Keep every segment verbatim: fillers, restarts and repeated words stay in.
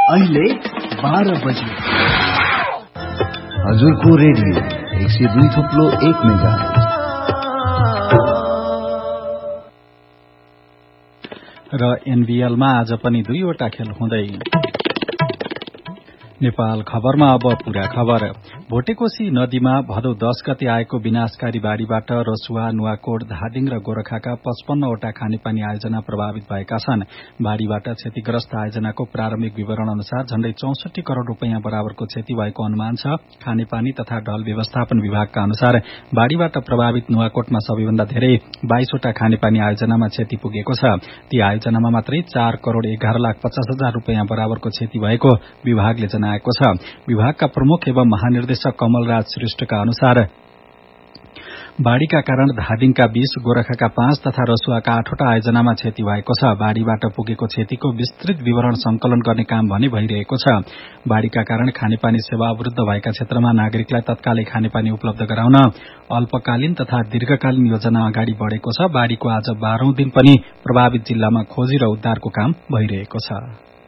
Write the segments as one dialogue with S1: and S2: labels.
S1: अहिले बाह्र बजे
S2: हजुरको रेडियो एक सय दुई थुप्लो एक मेगा
S3: र एनबीएलमा आज पनि दुईवटा खेल हुँदै। नेपाल खबरमा अब पूरा खबर। भोटेकोशी नदीमा भदौ दश गते आएको विनाशकारी बाढ़ीबाट रसुवा, नुवाकोट, धादिङ र गोरखाका पचपन्नवटा खानेपानी आयोजना प्रभावित भएका छन्। बाढ़ीबाट क्षतिग्रस्त आयोजनाको प्रारम्भिक विवरण अनुसार झण्डै चौसठी करोड़ रूपियाँ बराबरको क्षति भएको अनुमान छ। खानेपानी तथा ढल व्यवस्थापन विभागका अनुसार बाढ़ीबाट प्रभावित नुवाकोटमा सबैभन्दा धेरै बाइसवटा खानेपानी आयोजनामा क्षति पुगेको छ। ती आयोजनामा मात्रै चार करोड़ एघार लाख पचास हजार रूपियाँ बराबरको क्षति भएको विभागले जनाएको छ। विभागका प्रमुख एवं महानिर्देशक कमलराज श्रेष्ठका अनुसार बाढ़ीका कारण धादिङका बीस, गोरखाका पाँच तथा रसुवाका आठवटा आयोजनामा क्षति भएको छ। बाढ़ीबाट पुगेको क्षतिको विस्तृत विवरण संकलन गर्ने काम भने भइरहेको छ। बाढ़ीका कारण खानेपानी सेवा अवरुद्ध भएका क्षेत्रमा नागरिकलाई तत्कालै खानेपानी उपलब्ध गराउन अल्पकालीन तथा दीर्घकालीन योजना अगाडि बढ़ेको छ। बाढ़ीको आज बाह्रौं दिन पनि प्रभावित जिल्लामा खोजी र उद्धारको काम भइरहेको छ।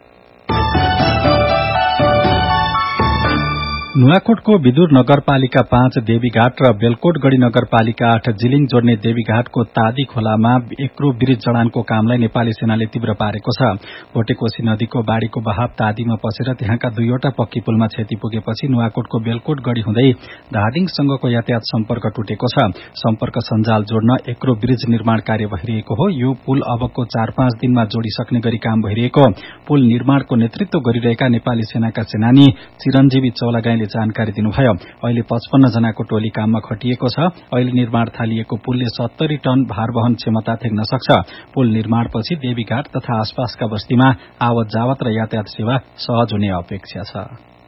S3: नुवाकोटको विदुर नगरपालिका पाँच देवीघाट र बेलकोटगढ़ी नगरपालिका आठ जिलिङ जोड्ने देवीघाटको तादी खोलामा एक्रो ब्रिज जडानको कामलाई नेपाली सेनाले तीव्र पारेको छ। भोटेकोशी नदीको बाढ़ीको बहाव तादीमा पसेर त्यहाँका दुईवटा पक्की पुलमा क्षति पुगेपछि नुवाकोटको बेलकोटगढ़ी हुँदै धादिङसँगको यातायात सम्पर्क टुटेको छ। सम्पर्क सञ्जाल जोड्न एक्रो ब्रिज निर्माण कार्य भइरहेको हो। यो पुल अबको चार पाँच दिनमा जोडिसक्ने गरी काम भइरहेको पुल निर्माणको नेतृत्व गरिरहेका नेपाली सेनाका सेनानी चिरञ्जीवी चौलागाईले जानकारी दिनुभयो। अहिले पचपन्न जनाको टोली काममा खटिएको छ। अहिले निर्माण थालिएको पुलले सत्तरी टन भार वहन क्षमता थेग्न सक्छ। पुल निर्माणपछि देवीघाट तथा आसपासका बस्तीमा आवत जावत र यातायात सेवा सहज हुने अपेक्षा छ।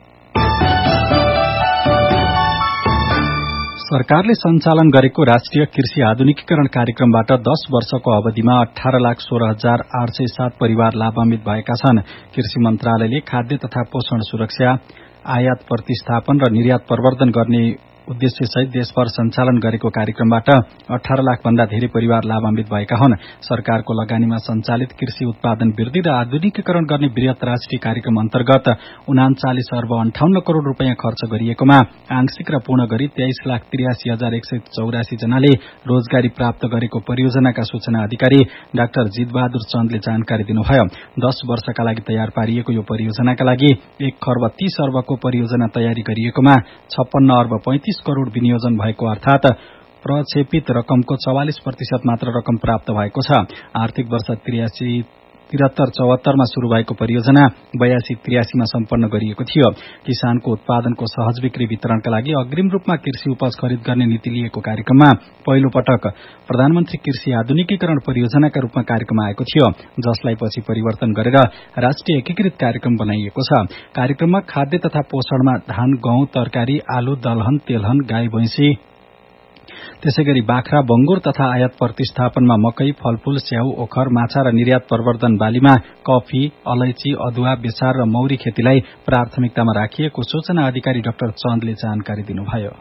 S3: सरकारले सञ्चालन गरेको राष्ट्रिय कृषि आधुनिकीकरण कार्यक्रमबाट दश वर्षको अवधिमा अठार लाख सोह्र हजार आठ सय सात परिवार लाभान्वित भएका छन्। कृषि मन्त्रालयले खाद्य तथा पोषण सुरक्षा, आयात प्रतिस्थापन र निर्यात प्रवर्धन गर्ने उद्देश्यसहित देशभर सञ्चालन गरेको कार्यक्रमबाट अठार लाख भन्दा धेरै परिवार लाभान्वित भएका हुन्। सरकारको लगानीमा सञ्चालित कृषि उत्पादन वृद्धि र आधुनिकीकरण गर्ने वृहत राष्ट्रिय कार्यक्रम अन्तर्गत उनाचालिस अर्ब अन्ठाउन्न करोड़ रूपियाँ खर्च गरिएकोमा आंशिक र पूर्ण गरी तेइस लाख त्रियासी हजार एक सय चौरासी जनाले रोजगारी प्राप्त गरेको परियोजनाका सूचना अधिकारी डाक्टर जितबहादुर चन्दले जानकारी दिनुभयो। दश वर्षका लागि तयार पारिएको यो परियोजनाका लागि एक खर्ब तीस अर्बको परियोजना तयारी गरिएकोमा छप्पन्न अर्ब पैंतिस करोड़ विनियोजन भएको अर्थात प्रक्षेपित रकमको चौवालिस प्रतिशत मात्र रकम प्राप्त भएको छ। आर्थिक वर्ष त्रियासी त्रिहत्तर चौहत्तरमा शुरू भएको परियोजना बयासी त्रियासीमा सम्पन्न गरिएको थियो। किसानको उत्पादनको सहज बिक्री वितरणका लागि अग्रिम रूपमा कृषि उपज खरिद गर्ने नीति लिएको कार्यक्रममा पहिलो पटक प्रधानमन्त्री कृषि आधुनिकीकरण परियोजनाका रूपमा कार्यक्रम आएको थियो, जसलाई पछि परिवर्तन गरेर राष्ट्रिय एकीकृत कार्यक्रम बनाइएको छ। कार्यक्रममा खाद्य तथा पोषणमा धान, गहुँ, तरकारी, आलु, दलहन, तेलहन, गाई भैंसी, त्यसैगरी बाख्रा, बंगुर तथा आयात प्रतिस्थापनमा मकै, फलफूल, स्याउ, ओखर, माछा र निर्यात प्रवर्धन बालीमा कफी, अलैची, अदुवा, बेसार र मौरी खेतीलाई प्राथमिकतामा राखिएको सूचना अधिकारी डाक्टर चन्दले जानकारी दिनुभयो।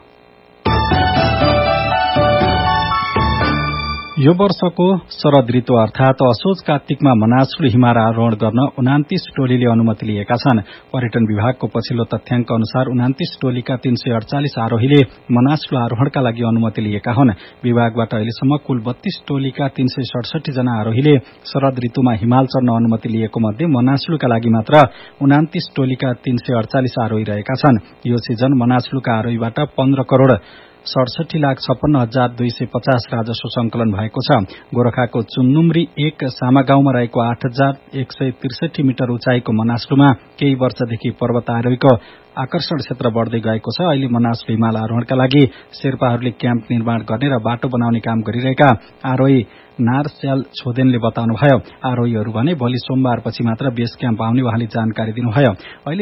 S3: यो वर्षको शरद ऋतु अर्थात असोज कार्तिकमा मनासलु हिमाल आरोहण गर्न उनातीस टोलीले अनुमति लिएका छन्। पर्यटन विभागको पछिल्लो तथ्याङ्क अनुसार उनातीस टोलीका तीन सय अडचालिस आरोहीले मनासलु आरोहणका लागि अनुमति लिएका हुन्। विभागबाट अहिलेसम्म कुल बत्तीस टोलीका तीन सय सडसठी जना आरोहीले शरद ऋतुमा हिमाल चढ्न अनुमति लिएको मध्ये मनासलुका लागि मात्र उनातीस टोलीका तीन सय अडचालिस आरोही रहेका छन्। यो सिजन मनासलुका आरोहीबाट पन्ध्र करोड़ सडसठी लाख छप्पन्न हजार दुई सय पचास राजस्व संकलन भएको छ। गोरखाको चुन्नुमरी एक सामा गाउँमा रहेको आठ हजार एक सय त्रिसठी मिटर उचाइको मनासलुमा केही वर्षदेखि पर्वत आरोहीको आकर्षण क्षेत्र बढ़दै गएको छ। अहिले मनासलु हिमाल आरोहणका लागि शेर्पाहरूले क्याम्प निर्माण गर्ने र बाटो बनाउने काम गरिरहेका आरोही नारस्याल छोदेनले बताउनुभयो। आरोहीहरू भने भोलि सोमबारपछि मात्र बेस क्याम्प आउने उहाँले जानकारी दिनुभयो। अहिले